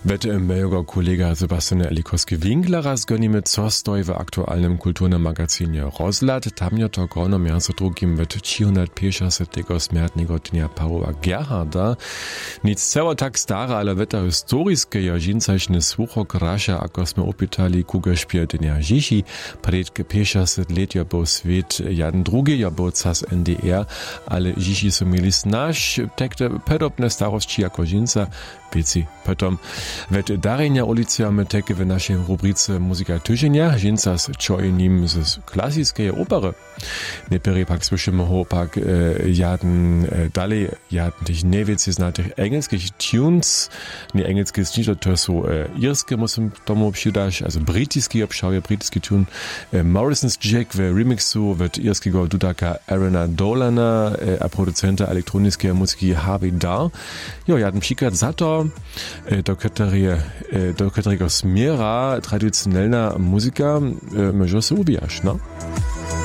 Wette mojego kolega Sebastiana Elikowski-Winklera zgonimy, co stoi w aktualnym kulturnym magazynie Rozlad. Tam je to grono mięso drugim w 350. śmiertnego dnia Pawła Gerharda. Nic ceło tak stara, ale weta historiskie je żincaśny słuchok rasza, ako sme opytali, kuga śpiew dnia Žiši. Przed 50 let je był świat jeden drugi, je był cas NDR, ale Žiši są mieli snaž, tekte podobne starości jako żinca, wieci potom. Wet darenia ulicujemy takie w naszej rubryce Muzyka tygodnia, żinca z czoinim z klasickiej opery. Najpierw pak słyszymy ho pak dalej jaden tych najwięcej znatych engelskich tunes, nie engelskie zniżo, to są irskie, musím tomu přidać, also brytyjski obszauje, brytyjski tune. Morrison's Jack w remixu wet irskiego dudaka Arona Dolana, a producenta elektroniskiej muzyki Harvey Dahl. Jo, jaden przykład za to, do którego smiera tradycjonalna muzyka może się ubijasz, no?